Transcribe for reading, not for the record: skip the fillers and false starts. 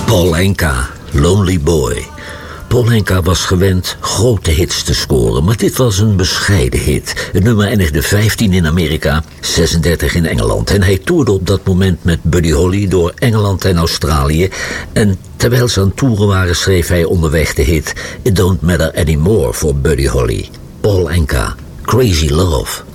Paul Anka, Lonely Boy. Paul Anka was gewend grote hits te scoren, maar dit was een bescheiden hit. Het nummer eindigde 15 in Amerika, 36 in Engeland. En hij toerde op dat moment met Buddy Holly door Engeland en Australië. En terwijl ze aan toeren waren, schreef hij onderweg de hit It Don't Matter Anymore voor Buddy Holly. Paul Anka, Crazy Love.